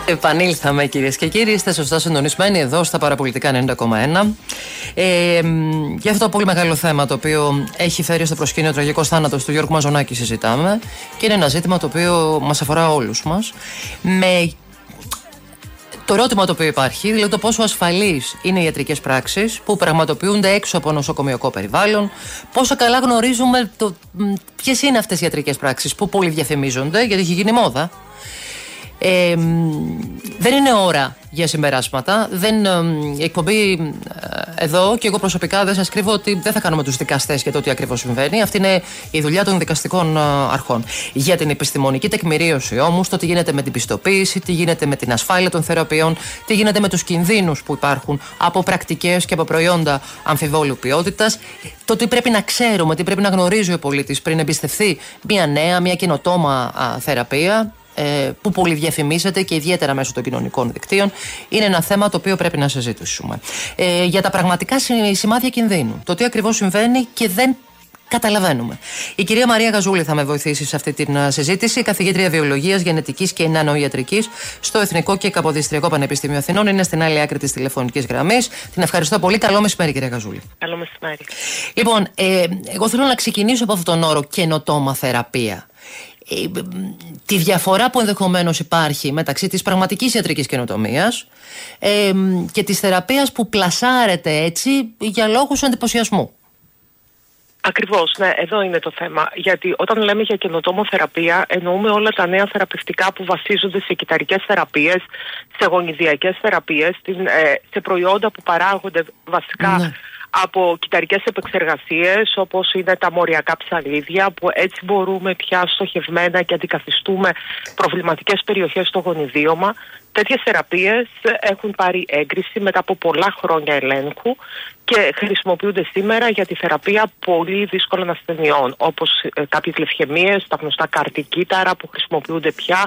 Επανήλθαμε, κυρίες και κύριοι. Είστε σωστά συντονισμένοι εδώ στα Παραπολιτικά 90,1. Για αυτό το πολύ μεγάλο θέμα το οποίο έχει φέρει στο προσκήνιο ο τραγικός θάνατος του Γιώργου Μαζονάκη συζητάμε, και είναι ένα ζήτημα το οποίο μας αφορά όλους μας. Με το ερώτημα το οποίο υπάρχει, δηλαδή το πόσο ασφαλείς είναι οι ιατρικές πράξεις που πραγματοποιούνται έξω από νοσοκομειακό περιβάλλον, πόσο καλά γνωρίζουμε ποιες είναι αυτές οι ιατρικές πράξεις που πολυδιαφημίζονται, γιατί έχει γίνει μόδα. Δεν είναι ώρα για συμπεράσματα. Η εκπομπή εδώ, και εγώ προσωπικά δεν σας κρύβω ότι δεν θα κάνουμε τους δικαστές για το τι ακριβώς συμβαίνει. Αυτή είναι η δουλειά των δικαστικών αρχών. Για την επιστημονική τεκμηρίωση όμως, το τι γίνεται με την πιστοποίηση, τι γίνεται με την ασφάλεια των θεραπείων, τι γίνεται με τους κινδύνους που υπάρχουν από πρακτικές και από προϊόντα αμφιβόλου ποιότητας, το τι πρέπει να ξέρουμε, τι πρέπει να γνωρίζει ο πολίτης πριν εμπιστευτεί μια νέα, μια καινοτόμα θεραπεία που πολυδιαφημίζεται και ιδιαίτερα μέσω των κοινωνικών δικτύων, είναι ένα θέμα το οποίο πρέπει να συζητήσουμε. Για τα πραγματικά σημάδια κινδύνου, το τι ακριβώς συμβαίνει και δεν καταλαβαίνουμε. Η κυρία Μαρία Γαζούλη θα με βοηθήσει σε αυτή τη συζήτηση, καθηγήτρια βιολογίας, γενετικής και νανοϊατρικής στο Εθνικό και Καποδιστριακό Πανεπιστήμιο Αθηνών. Είναι στην άλλη άκρη της τηλεφωνικής γραμμής. Την ευχαριστώ πολύ. Καλό μεσημέρι, κυρία Γαζούλη. Καλό μεσημέρι. Λοιπόν, εγώ θέλω να ξεκινήσω από αυτόν τον όρο καινοτόμα θεραπεία. Τη διαφορά που ενδεχομένως υπάρχει μεταξύ της πραγματικής ιατρικής καινοτομίας και της θεραπείας που πλασάρεται έτσι για λόγους εντυπωσιασμού. Ακριβώς, ναι, εδώ είναι το θέμα. Γιατί όταν λέμε για καινοτόμο θεραπεία, εννοούμε όλα τα νέα θεραπευτικά που βασίζονται σε κυταρικές θεραπείες, σε γονιδιακές θεραπείες, σε προϊόντα που παράγονται βασικά. Ναι. Από κυταρικές επεξεργασίες, όπως είναι τα μοριακά ψαλίδια, που έτσι μπορούμε πια στοχευμένα και αντικαθιστούμε προβληματικές περιοχές στο γονιδίωμα. Τέτοιες θεραπείες έχουν πάρει έγκριση μετά από πολλά χρόνια ελέγχου και χρησιμοποιούνται σήμερα για τη θεραπεία πολύ δύσκολων ασθενειών, όπως κάποιες λευχαιμίες, τα γνωστά καρτικύτταρα που χρησιμοποιούνται πια,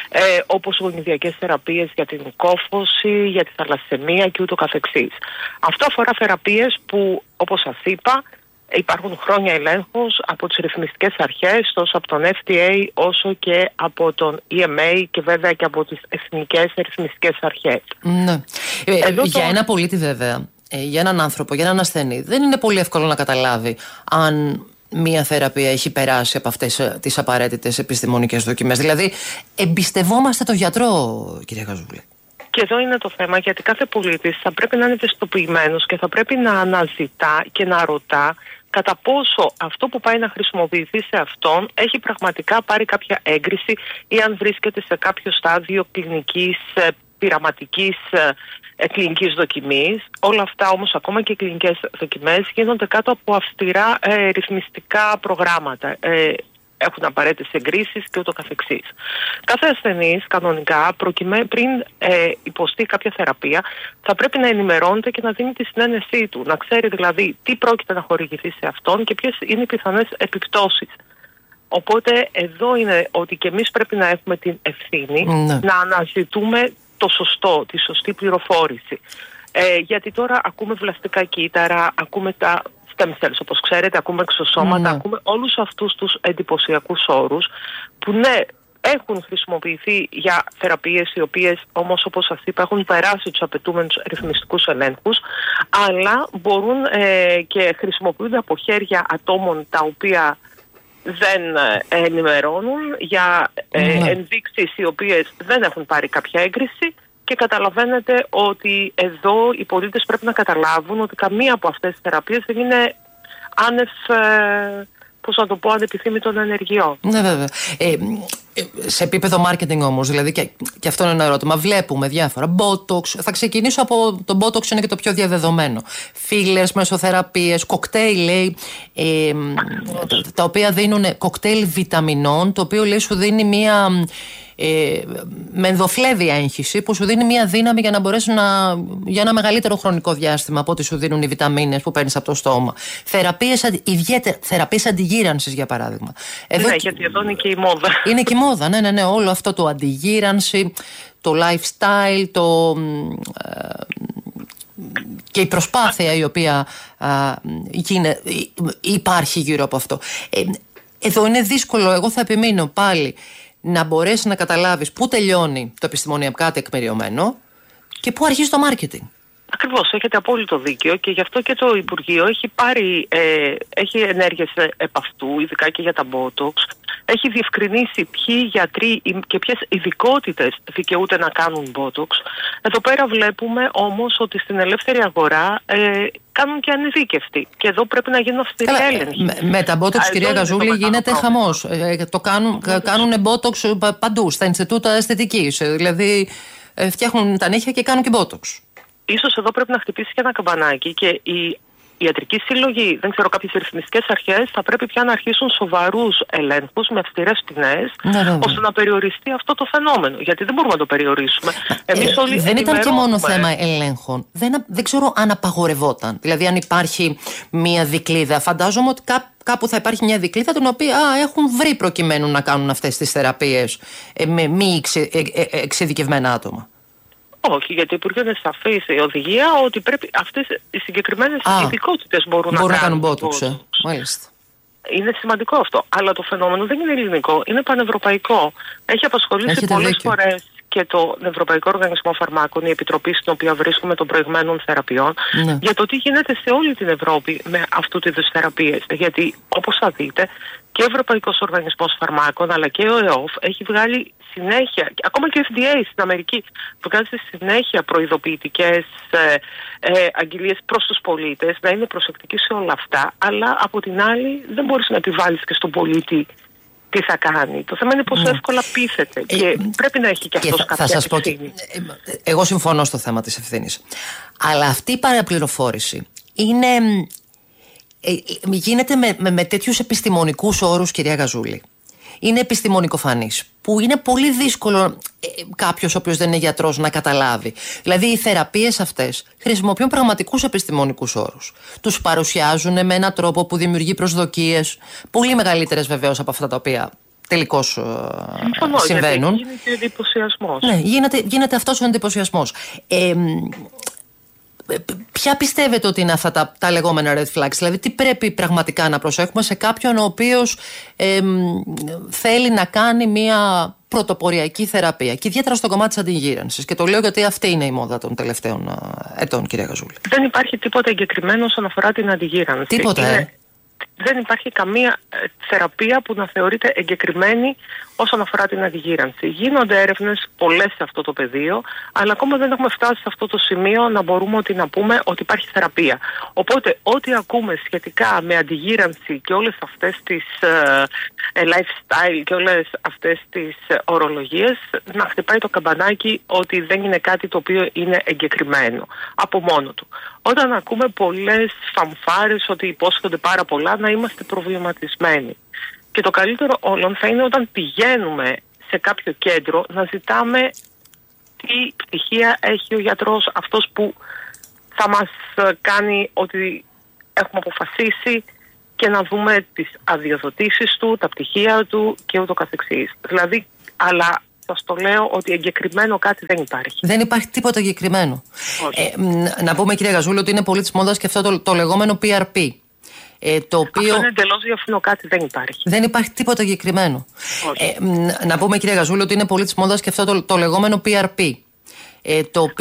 όπως γονιδιακές θεραπείες για την κόφωση, για τη θαλασσαιμία και ούτω καθεξής. Αυτό αφορά θεραπείες που, όπως σας είπα, υπάρχουν χρόνια ελέγχους από τις ρυθμιστικές αρχές, τόσο από τον FDA όσο και από τον EMA και βέβαια και από τις εθνικές ρυθμιστικές αρχές. Ναι. Για ένα πολίτη βέβαια, για έναν άνθρωπο, για έναν ασθενή, δεν είναι πολύ εύκολο να καταλάβει αν μία θεραπεία έχει περάσει από αυτές τις απαραίτητες επιστημονικές δοκιμές. Δηλαδή, εμπιστευόμαστε τον γιατρό, κυρία Γαζούλη? Και εδώ είναι το θέμα, γιατί κάθε πολίτης θα πρέπει να είναι ευαισθητοποιημένος και θα πρέπει να αναζητά και να ρωτά κατά πόσο αυτό που πάει να χρησιμοποιηθεί σε αυτόν έχει πραγματικά πάρει κάποια έγκριση ή αν βρίσκεται σε κάποιο στάδιο κλινικής, πειραματικής κλινικής δοκιμής. Όλα αυτά όμως, ακόμα και οι κλινικές δοκιμές, γίνονται κάτω από αυστηρά ρυθμιστικά προγράμματα. Έχουν απαραίτητες εγκρίσεις και ούτω καθεξής. Κάθε ασθενής κανονικά πριν υποστεί κάποια θεραπεία θα πρέπει να ενημερώνεται και να δίνει τη συνένεσή του. Να ξέρει δηλαδή τι πρόκειται να χορηγηθεί σε αυτόν και ποιες είναι οι πιθανές επιπτώσεις. Οπότε εδώ είναι ότι και εμείς πρέπει να έχουμε την ευθύνη να αναζητούμε το σωστό, τη σωστή πληροφόρηση. Γιατί τώρα ακούμε βλαστικά κύτταρα, ακούμε τα stem cells, όπως ξέρετε, ακούμε εξωσώματα, ακούμε όλους αυτούς τους εντυπωσιακούς όρους που ναι, έχουν χρησιμοποιηθεί για θεραπείες οι οποίες όμως, όπως σας είπα, έχουν περάσει τους απαιτούμενους ρυθμιστικούς ελέγχους, αλλά μπορούν και χρησιμοποιούνται από χέρια ατόμων τα οποία δεν ενημερώνουν, για ενδείξεις οι οποίες δεν έχουν πάρει κάποια έγκριση. Και καταλαβαίνετε ότι εδώ οι πολίτες πρέπει να καταλάβουν ότι καμία από αυτές τις θεραπείες δεν είναι άνευ, ανεπιθύμητων ενεργειών. Ναι, βέβαια. Σε επίπεδο marketing όμως, δηλαδή, και αυτό είναι ένα ερώτημα. Βλέπουμε διάφορα Botox. Θα ξεκινήσω από το Botox, είναι και το πιο διαδεδομένο. Fillers, μεσοθεραπείες, κοκτέιλ, λέει, τα οποία δίνουν κοκτέιλ βιταμινών, το οποίο λέει σου δίνει μία με ενδοφλέβεια έγχυση που σου δίνει μια δύναμη για να μπορέσει για ένα μεγαλύτερο χρονικό διάστημα από ό,τι σου δίνουν οι βιταμίνες που παίρνεις από το στόμα. Θεραπείες αντιγύρανσης, για παράδειγμα. Ναι, γιατί εδώ είναι και η μόδα. Είναι και η μόδα, ναι. Όλο αυτό το αντιγύρανση, το lifestyle, και η προσπάθεια η οποία υπάρχει γύρω από αυτό. Εδώ είναι δύσκολο, εγώ θα επιμείνω πάλι, να μπορέσεις να καταλάβεις πού τελειώνει το επιστημονικά τεκμηριωμένο και πού αρχίζει το μάρκετινγκ. Ακριβώς, έχετε απόλυτο δίκιο και γι' αυτό και το Υπουργείο έχει ενέργειες επ' αυτού, ειδικά και για τα Botox. Έχει διευκρινίσει ποιοι γιατροί και ποιες ειδικότητες δικαιούνται να κάνουν Botox. Εδώ πέρα βλέπουμε όμως ότι στην ελεύθερη αγορά κάνουν και ανειδίκευτοι. Και εδώ πρέπει να γίνουν αυστηροί έλεγχοι. Με τα Botox, κυρία Γαζούλη, γίνεται χαμός. Κάνουν Botox παντού, στα Ινστιτούτα Αισθητικής. Δηλαδή φτιάχνουν τα νύχια και κάνουν και Botox. Ίσως εδώ πρέπει να χτυπήσει και ένα καμπανάκι και η ιατρική συλλογή, δεν ξέρω, κάποιες ρυθμιστικές αρχές θα πρέπει πια να αρχίσουν σοβαρούς ελέγχους με αυστηρές ποινές, ώστε να περιοριστεί αυτό το φαινόμενο. Γιατί δεν μπορούμε να το περιορίσουμε. Εμείς όλοι δεν ήταν και μόνο θέμα ελέγχων. Δεν ξέρω αν απαγορευόταν. Δηλαδή, αν υπάρχει μία δικλίδα. Φαντάζομαι ότι κάπου θα υπάρχει μια δικλίδα την οποία έχουν βρει προκειμένου να κάνουν αυτές τις θεραπείες με μη εξειδικευμένα άτομα. Όχι, γιατί η Υπουργείο είναι σαφή η οδηγία ότι πρέπει αυτές οι συγκεκριμένες ειδικότητες μπορούν να κάνουν Botox. Μάλιστα. Είναι σημαντικό αυτό. Αλλά το φαινόμενο δεν είναι ελληνικό, είναι πανευρωπαϊκό. Έχει απασχολήσει πολλές φορές και τον Ευρωπαϊκό Οργανισμό Φαρμάκων, η Επιτροπή στην οποία βρίσκουμε των προηγμένων θεραπείων, για το τι γίνεται σε όλη την Ευρώπη με αυτού του είδους θεραπείες. Γιατί, όπως θα δείτε, και ο Ευρωπαϊκός Οργανισμός Φαρμάκων αλλά και ο ΕΟΦ έχει βγάλει συνέχεια, ακόμα και ο FDA στην Αμερική, βγάζει συνέχεια προειδοποιητικές αγγελίες προς τους πολίτες, να είναι προσεκτικοί σε όλα αυτά, αλλά από την άλλη δεν μπορείς να επιβάλλεις και στον πολίτη τι θα κάνει. Το θέμα είναι πόσο εύκολα πείθεται και πρέπει να έχει και αυτός κάποια ευθύνη. Εγώ συμφωνώ στο θέμα της ευθύνης. Αλλά αυτή η παραπληροφόρηση γίνεται με τέτοιους επιστημονικούς όρους, κυρία Γαζούλη. Είναι επιστημονικοφανής, που είναι πολύ δύσκολο κάποιος ο οποίος δεν είναι γιατρός να καταλάβει. Δηλαδή οι θεραπείες αυτές χρησιμοποιούν πραγματικούς επιστημονικούς όρους. Τους παρουσιάζουν με έναν τρόπο που δημιουργεί προσδοκίες, πολύ μεγαλύτερες βεβαίως από αυτά τα οποία τελικώς συμβαίνουν. Γίνεται εντυπωσιασμός. Ναι, γίνεται αυτός ο εντυπωσιασμός. Ποια πιστεύετε ότι είναι αυτά τα λεγόμενα red flags? Δηλαδή τι πρέπει πραγματικά να προσέχουμε σε κάποιον ο οποίος θέλει να κάνει μια πρωτοποριακή θεραπεία και ιδιαίτερα στο κομμάτι της αντιγύρανσης? Και το λέω γιατί αυτή είναι η μόδα των τελευταίων ετών, κυρία Γαζούλη. Δεν υπάρχει τίποτα εγκεκριμένο όσον αφορά την αντιγύρανση. Τίποτα, Δεν υπάρχει καμία θεραπεία που να θεωρείται εγκεκριμένη όσον αφορά την αντιγύρανση. Γίνονται έρευνες πολλές σε αυτό το πεδίο, αλλά ακόμα δεν έχουμε φτάσει σε αυτό το σημείο να μπορούμε να πούμε ότι υπάρχει θεραπεία. Οπότε, ό,τι ακούμε σχετικά με αντιγύρανση και όλες αυτές τις lifestyle και όλες αυτές τις ορολογίες, να χτυπάει το καμπανάκι ότι δεν είναι κάτι το οποίο είναι εγκεκριμένο από μόνο του. Όταν ακούμε πολλές φανφάρες ότι υπόσχονται πάρα πολλά, να είμαστε προβληματισμένοι. Και το καλύτερο όλων θα είναι όταν πηγαίνουμε σε κάποιο κέντρο να ζητάμε τι πτυχία έχει ο γιατρός, αυτός που θα μας κάνει ότι έχουμε αποφασίσει, και να δούμε τις αδειοδοτήσεις του, τα πτυχία του και ούτω καθεξής. Δηλαδή, αλλά σας το λέω ότι εγκεκριμένο κάτι δεν υπάρχει. Δεν υπάρχει τίποτα εγκεκριμένο. Να πούμε, κυρία Γαζούλη, ότι είναι πολύ της μόδας και αυτό το λεγόμενο PRP. Το οποίο... Αυτό είναι εντελώς διαφθηνό, κάτι δεν υπάρχει. Δεν υπάρχει τίποτα εγκεκριμένο. Να πούμε, κυρία Γαζούλη, ότι είναι πολύ της μόδας και αυτό το λεγόμενο PRP.